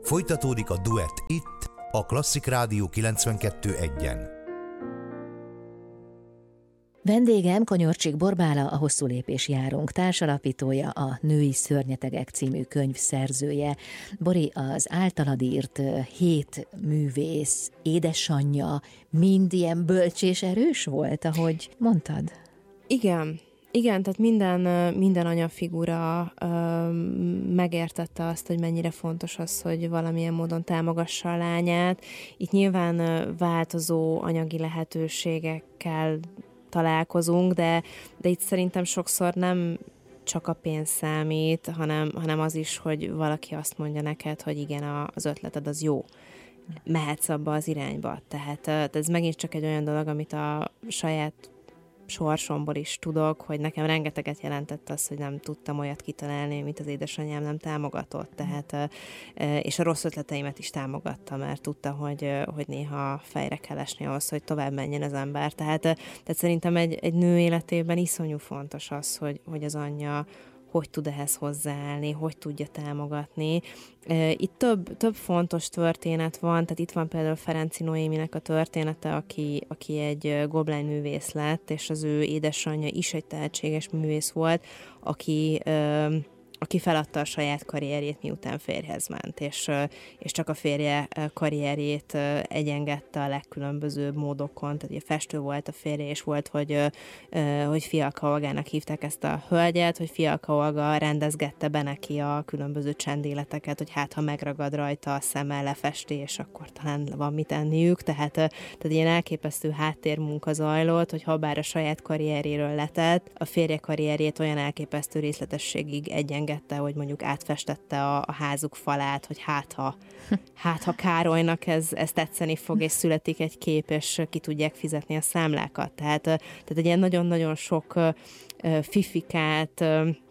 Folytatódik a duett itt, a Klasszik Rádió 92.1-en. Vendégem Konyorcsik Borbála, a Hosszú lépés járunk társalapítója, a Női szörnyetegek című könyv szerzője. Bori, az általad írt 7 művész, édesanyja mind ilyen bölcs és erős volt, ahogy mondtad? Igen, tehát minden anyafigura megértette azt, hogy mennyire fontos az, hogy valamilyen módon támogassa a lányát. Itt nyilván változó anyagi lehetőségekkel találkozunk, de itt szerintem sokszor nem csak a pénz számít, hanem az is, hogy valaki azt mondja neked, hogy igen, az ötleted az jó. Mehetsz abba az irányba. Tehát ez megint csak egy olyan dolog, amit a saját sorsomból is tudok, hogy nekem rengeteget jelentett az, hogy nem tudtam olyat kitalálni, mint az édesanyám nem támogatott. Tehát, és a rossz ötleteimet is támogatta, mert tudta, hogy néha fejre kell esni ahhoz, hogy tovább menjen az ember. Tehát szerintem egy nő életében iszonyú fontos az, hogy az anyja hogy tud ehhez hozzáállni, hogy tudja támogatni. Itt több fontos történet van, tehát itt van például Ferenczy Noéminek a története, aki egy goblány művész lett, és az ő édesanyja is egy tehetséges művész volt, aki feladta a saját karrierjét, miután férjhez ment, és csak a férje karrierjét egyengedte a legkülönbözőbb módokon, tehát ugye festő volt a férje, és volt, hogy Fialka Olgának hívták ezt a hölgyet, hogy Fialka Olga rendezgette be neki a különböző csendéleteket, hogy hát, ha megragad rajta a szemmel, lefesti, és akkor talán van mit enniük, tehát ilyen elképesztő háttérmunka zajlott, hogy habár a saját karrieréről letett, a férje karrierjét olyan elképesztő részletességig egyengedte, hogy mondjuk átfestette a házuk falát, hogy hát ha Károlynak ez tetszeni fog, és születik egy kép, és ki tudják fizetni a számlákat. Tehát egy ilyen nagyon-nagyon sok fifikát,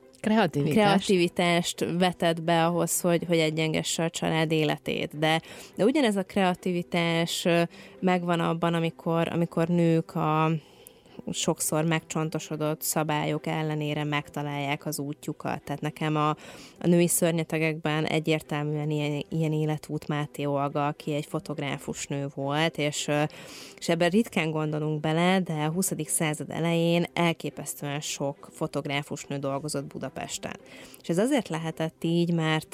kreativitást vetett be ahhoz, hogy egyengesse a család életét. De ugyanez a kreativitás megvan abban, amikor nők sokszor megcsontosodott szabályok ellenére megtalálják az útjukat. Tehát nekem a női szörnyetegekben egyértelműen ilyen életút Máté Olga, aki egy fotográfus nő volt, és ebben ritkán gondolunk bele, de a 20. század elején elképesztően sok fotográfus nő dolgozott Budapesten. És ez azért lehetett így, mert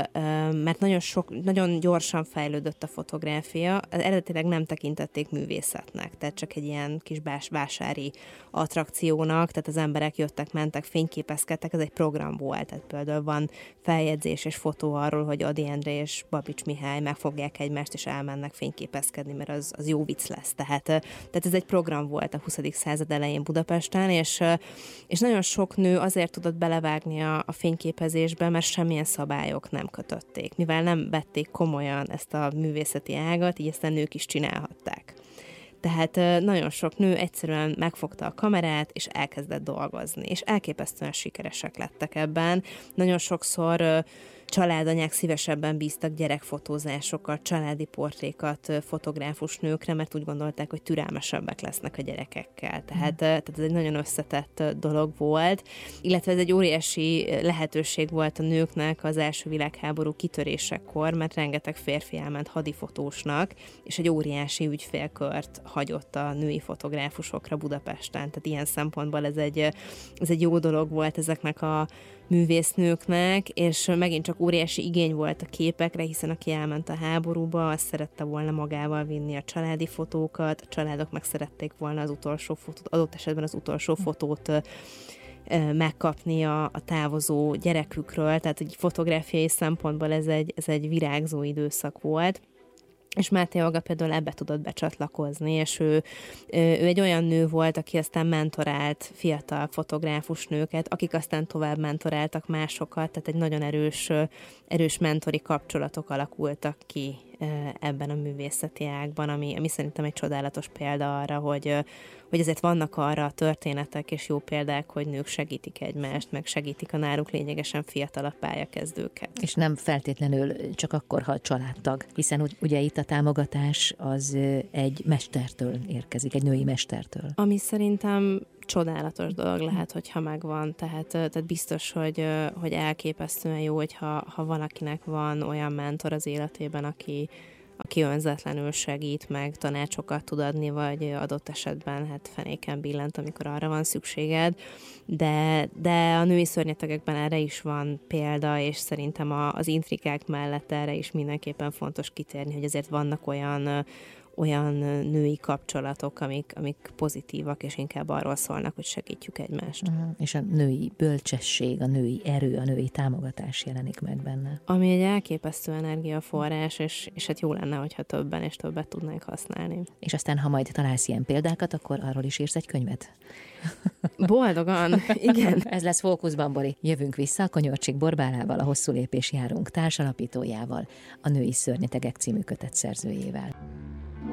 nagyon gyorsan fejlődött a fotográfia, eredetileg nem tekintették művészetnek, tehát csak egy ilyen kis vásári attrakciónak, tehát az emberek jöttek, mentek, fényképezkedtek, ez egy program volt, tehát például van feljegyzés és fotó arról, hogy Ady Endre és Babics Mihály megfogják egymást, és elmennek fényképezkedni, mert az jó vicc lesz. Tehát ez egy program volt a 20. század elején Budapesten, és nagyon sok nő azért tudott belevágni a fényképezésbe, mert semmilyen szabályok nem kötötték. Mivel nem vették komolyan ezt a művészeti ágat, így ezt a nők is csinálhatták. Tehát nagyon sok nő egyszerűen megfogta a kamerát, és elkezdett dolgozni, és elképesztően sikeresek lettek ebben. Nagyon sokszor családanyák szívesebben bíztak gyerekfotózásokat, családi portrékat fotográfus nőkre, mert úgy gondolták, hogy türelmesebbek lesznek a gyerekekkel. Tehát ez egy nagyon összetett dolog volt, illetve ez egy óriási lehetőség volt a nőknek az első világháború kitörésekor, mert rengeteg férfi elment hadifotósnak, és egy óriási ügyfélkört hagyott a női fotográfusokra Budapesten. Tehát ilyen szempontból ez egy jó dolog volt ezeknek a művésznőknek, és megint csak óriási igény volt a képekre, hiszen aki elment a háborúba, azt szerette volna magával vinni a családi fotókat, a családok meg szerették volna az utolsó fotót, adott esetben az utolsó fotót megkapni a távozó gyerekükről, tehát egy fotográfiai szempontból ez egy virágzó időszak volt. És Máté Olga például ebbe tudott becsatlakozni, és ő egy olyan nő volt, aki aztán mentorált fiatal fotográfus nőket, akik aztán tovább mentoráltak másokat, tehát egy nagyon erős mentori kapcsolatok alakultak ki ebben a művészeti ágban, ami szerintem egy csodálatos példa arra, hogy azért vannak arra történetek és jó példák, hogy nők segítik egymást, meg segítik a náluk lényegesen fiatalabb pályakezdőket. És nem feltétlenül csak akkor, ha a családtag, hiszen ugye itt a támogatás az egy mestertől érkezik, egy női mestertől. Ami szerintem csodálatos dolog lehet, hogyha megvan, tehát biztos, hogy elképesztően jó, ha valakinek van olyan mentor az életében, aki önzetlenül segít, meg tanácsokat tud adni, vagy adott esetben hát fenéken billent, amikor arra van szükséged, de a női szörnyetegekben erre is van példa, és szerintem az intrikák mellett erre is mindenképpen fontos kitérni, hogy azért vannak olyan női kapcsolatok, amik pozitívak, és inkább arról szólnak, hogy segítjük egymást. És a női bölcsesség, a női erő, a női támogatás jelenik meg benne. Ami egy elképesztő energiaforrás, és hát jó lenne, hogyha többen és többet tudnánk használni. És aztán, ha majd találsz ilyen példákat, akkor arról is írsz egy könyvet? Boldogan, igen. Ez lesz fókuszban, Bori. Jövünk vissza Konyorcsik Borbálával, a Hosszú lépés járunk társalapítójával, a Női szörnyetegek című kötet szerzőjével.